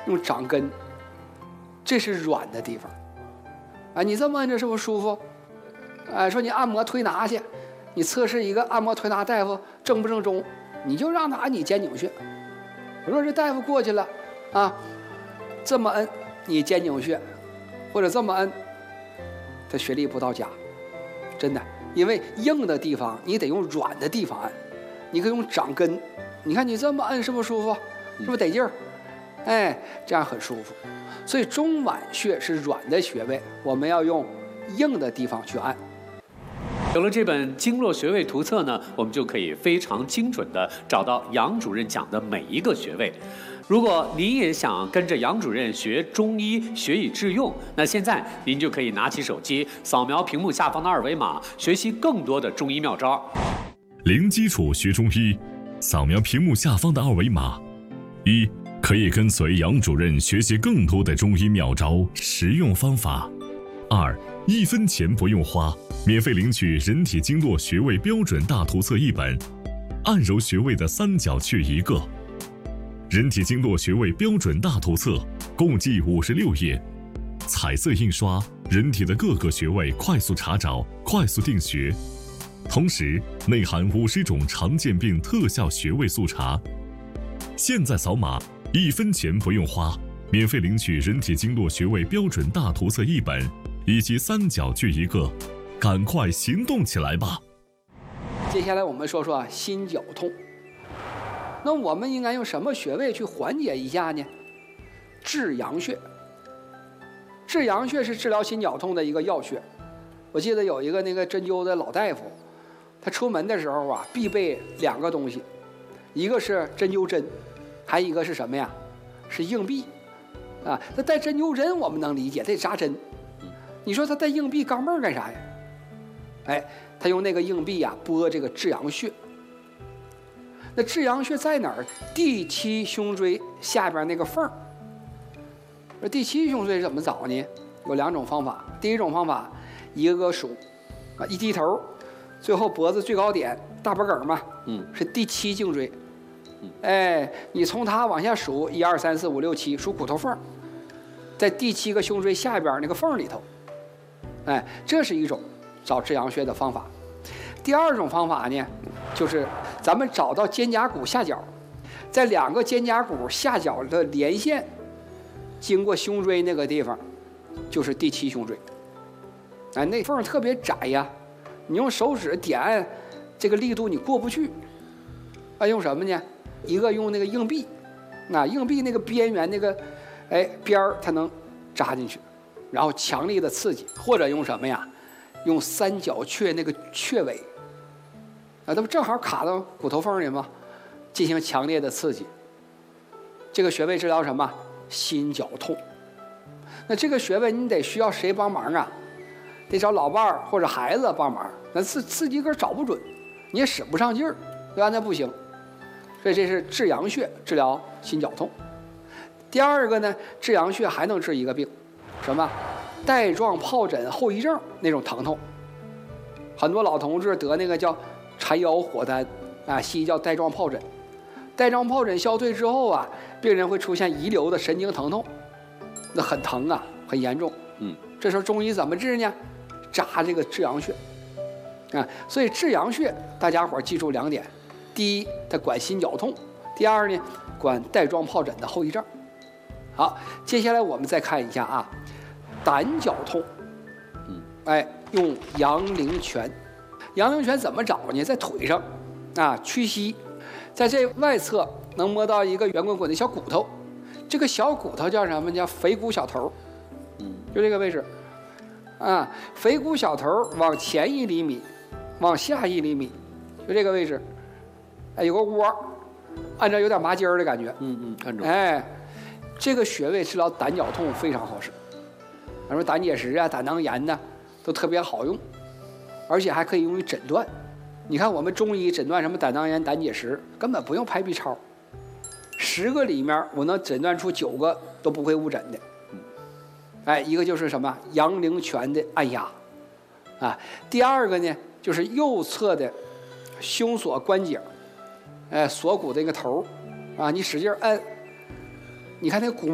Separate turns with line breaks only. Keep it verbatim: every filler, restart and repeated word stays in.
用掌根，这是软的地方。啊，你这么按着是不是舒服？哎，说你按摩推拿去，你测试一个按摩推拿大夫正不正宗，你就让他按你肩颈穴。我说这大夫过去了，啊，这么摁你肩颈穴，或者这么摁，他穴力不到家，真的。因为硬的地方你得用软的地方按，你可以用掌根。你看你这么按是不是舒服？是不是得劲儿？哎，这样很舒服。所以中脘穴是软的穴位，我们要用硬的地方去按。
有了这本经络穴位图册呢，我们就可以非常精准地找到杨主任讲的每一个穴位。如果您也想跟着杨主任学中医，学以致用，那现在您就可以拿起手机，扫描屏幕下方的二维码，学习更多的中医妙招。
零基础学中医，扫描屏幕下方的二维码。一，可以跟随杨主任学习更多的中医妙招、实用方法。二，一分钱不用花，免费领取人体经络穴位标准大图册一本，按揉穴位的三角穴一个。人体经络穴位标准大图册共计五十六页，彩色印刷，人体的各个穴位快速查找，快速定穴。同时内含五十种常见病特效穴位速查。现在扫码，一分钱不用花，免费领取人体经络穴位标准大图册一本，以及三角穴一个，赶快行动起来吧！
接下来我们说说啊，心绞痛。那我们应该用什么穴位去缓解一下呢？至阳穴。至阳穴是治疗心绞痛的一个要穴。我记得有一个那个针灸的老大夫，他出门的时候啊，必备两个东西，一个是针灸针，还有一个是什么呀？是硬币。啊，他带针灸针我们能理解，得扎针。你说他带硬币钢镚干啥呀？哎，他用那个硬币啊拨这个至阳穴。那至阳穴在哪儿？第七胸椎下边那个缝儿。这第七胸椎怎么找呢？有两种方法。第一种方法，一个个数，啊，一低头，最后脖子最高点大脖梗嘛，嗯，是第七颈椎。嗯，哎，你从它往下数，一二三四五六七，数骨头缝，在第七个胸椎下边那个缝里头。哎，这是一种找至阳穴的方法。第二种方法呢，就是咱们找到肩胛骨下角，在两个肩胛骨下角的连线，经过胸椎那个地方，就是第七胸椎。哎，那缝特别窄呀，你用手指点按，这个力度你过不去。啊，用什么呢？一个用那个硬币，那硬币那个边缘那个，哎边儿它能扎进去，然后强力的刺激，或者用什么呀？用三角穴那个穴位。啊，那不正好卡到骨头缝里吗？进行强烈的刺激。这个穴位治疗什么？心绞痛。那这个穴位你得需要谁帮忙啊？得找老伴儿或者孩子帮忙。那自自己个找不准，你也使不上劲儿，对吧？那不行。所以这是至阳穴治疗心绞痛。第二个呢，至阳穴还能治一个病，什么？带状疱疹后遗症那种疼痛。很多老同志得那个叫缠腰火丹啊，西医叫带状疱疹。带状疱疹消退之后啊，病人会出现遗留的神经疼痛，那很疼啊，很严重。嗯，这时候中医怎么治呢？扎这个至阳穴啊。所以至阳穴大家伙记住两点：第一，它管心绞痛；第二呢，管带状疱疹的后遗症。好，接下来我们再看一下啊，胆绞痛。嗯，哎，用阳陵泉。阳陵泉怎么找呢？在腿上，啊，屈膝，在这外侧能摸到一个圆滚滚的小骨头，这个小骨头叫什么？叫腓骨小头，嗯，就这个位置，啊，腓骨小头往前一厘米，往下一厘米，就这个位置，哎，有个窝，按照有点麻筋儿的感觉，
嗯嗯，看着，
哎，这个穴位治疗胆绞痛非常好使，比如说胆结石啊、胆囊炎呐，都特别好用。而且还可以用于诊断。你看我们中医诊断什么胆囊炎、胆结石，根本不用拍 B 超，十个里面我能诊断出九个都不会误诊的。哎，一个就是什么阳陵泉的按压，啊，第二个呢就是右侧的胸锁关节，哎，锁骨这个头，啊，你使劲按，你看那个骨